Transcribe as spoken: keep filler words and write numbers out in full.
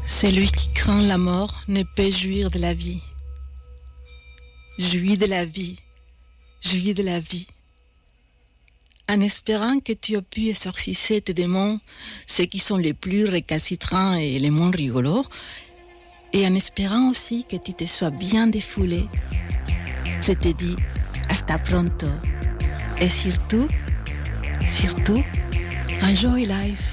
Celui qui craint la mort ne peut jouir de la vie. Jouis de la vie, jouis de la vie. En espérant que tu aies pu exorciser tes démons, ceux qui sont les plus récalcitrants et les moins rigolos, et en espérant aussi que tu te sois bien défoulé, je te dis hasta pronto. Et surtout, surtout, enjoy life.